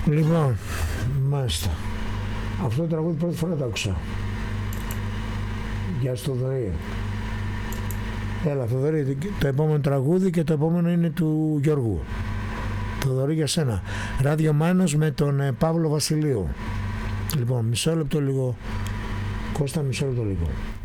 Λοιπόν, μάλιστα. Αυτό το τραγούδι πρώτη φορά το άκουσα. Γεια σου Θοδωρή. Έλα Θοδωρή, το επόμενο τραγούδι και το επόμενο είναι του Γιώργου. Θοδωρή για σένα. Ράδιο Μάνος με τον Παύλο Βασιλείου. Λοιπόν, μισό λεπτό λίγο. Κώστα, μισό λεπτό λίγο.